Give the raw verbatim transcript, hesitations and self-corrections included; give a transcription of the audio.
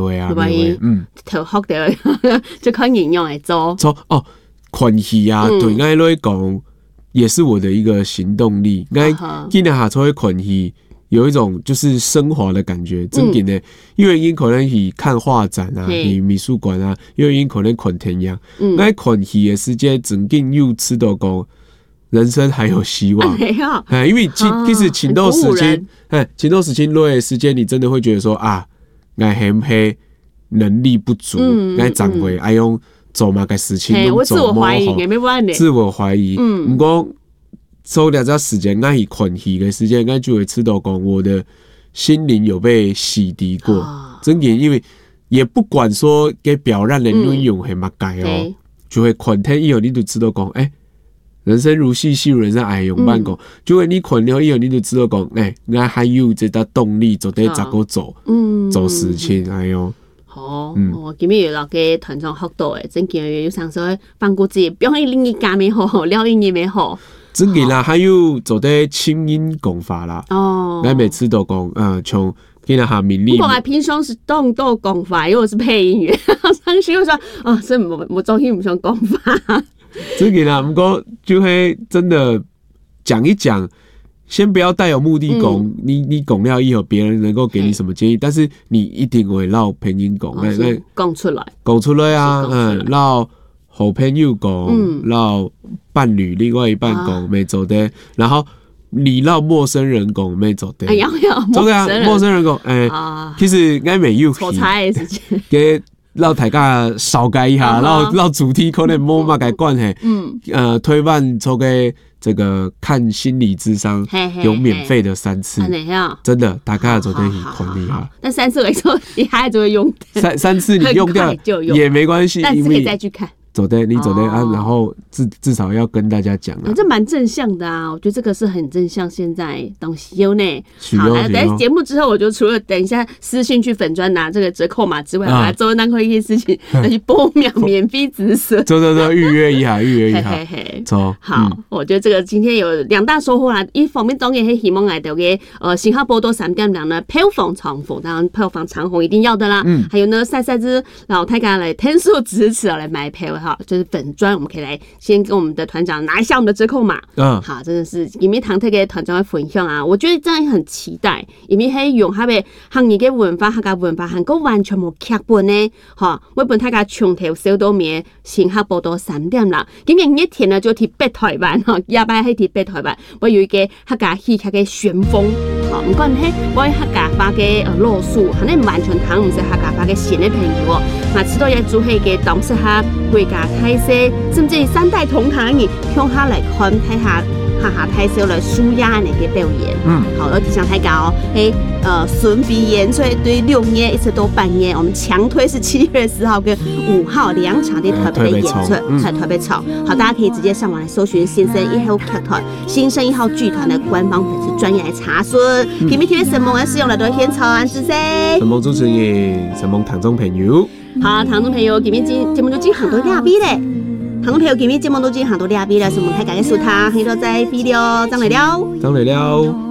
会啊，没有嗯， 头学的就看应用来做。 做哦，困戏啊，嗯、对，我来讲也是我的一个行动力。我今年下出去困戏，有一种就是升华的感觉。真紧的，因为因可能去看画展啊，去美术馆啊，因为因可能困天样。我困戏的时间，真紧又吃到讲。人生还有希望，哎，因为其其实情窦时期，哎，情窦时期落的时间，你真的会觉得说啊，我很黑，能力不足，我长辈爱用走嘛个事情， 我自我怀疑，也没办法， 自我怀疑。嗯，不过收了这时间，我以困戏的时间，我就会吃到讲我的心灵有被洗涤过，真的，因为也不管说给表让人运用很嘛改哦，就会困天以后你就知道讲，哎。人生如戏，戏如人生，哎，用办公，就会你困了以后，你就知道讲，哎、欸，我还有这个动力，做得咋个走，嗯，做事情，哎呦， 好，嗯，我今日有落嘅团长学到诶，真嘅有想说放过自己，表演另一家没好，撩音也没好， 真嘅啦，还有做得轻音功法啦，哦，我每次都讲，嗯，从今日下面呢， 不过我平常是动作功法，因为我是配音员，上去我说，哦，所以我我中心唔想功法。 这个啦，不过就会真的讲一讲，先不要带有目的讲、嗯，你你讲了以后，别人能够给你什么建议，但是你一定会绕配音讲， 那那讲出来， 讲出来啊，嗯，绕好朋友讲，绕伴侣另外一半讲没走的，然后你绕陌生人讲没走的， 哎呀呀， 对啊，陌生人讲，哎、欸，其实应该没有， 错猜的事情， 给。让大家少改一下，让让主题可能冇嘛改关系，嗯，呃，推办抽给这个看心理咨商有免费的三次，真的，大家昨天很宽厉害。 但三次我说一下就会用， 三三次你用掉也没关系， 但是可以再去看。 走的，你走的、哦、啊，然后至至少要跟大家讲啊， 这蛮正向的啊，我觉得这个是很正向。现在东西有呢，好，来等节目之后，我就除了等一下私信去粉专拿这个折扣码之外，啊，做那块一些事情，要去播秒免费止损， 走走走，预约一下，预约一下， 嘿嘿嘿走。好、嗯，我觉得这个今天有两大收获啦。一方面当然是希望来到嘅呃新加坡多三点两呢票房长红，当然票房长红一定要的啦。嗯，还有呢，晒晒之老太家来天数支持来买票哈，就是粉专。我们可以来先跟我们的团长拿一下我们的折扣码，嗯，好，真的是因为堂特给团长的分享啊，我觉得真的很期待，因为喺用他的行业嘅文化，客家文化，韓國完全冇劇本呢，哈，我本大家從頭小到尾，先客報到三點啦，今日一天呢就貼北台灣，哈，夜晚喺貼北台灣，我有一個客家戲劇嘅旋風，哈，唔管係我客家話嘅呃路數，可能完全談唔是客家話嘅新嘅朋友，啊，知道要做係嘅當時下國家態勢。甚至三代同堂而向下嚟看睇下下下睇小嚟舒壓嚟嘅表演，嗯，好，我提醒大家哦，誒，呃，順鼻演出對六月一直到半夜，我們強推是七月四號跟五號兩場的特別的演出，才特別潮，好，大家可以直接上網來搜尋新生一號劇團、新生一號劇團的官方粉絲專頁來查詢。今日 T V 神夢嘅使用嚟到現場安是誰？神夢主持人，神夢聽眾朋友，好，聽眾朋友，今日節節目都進行到廿邊咧。聽眾朋友，今日節目都進行到呢邊啦，所以我們睇緊嘅數堂，喺度再飛了，上嚟了， 上嚟了。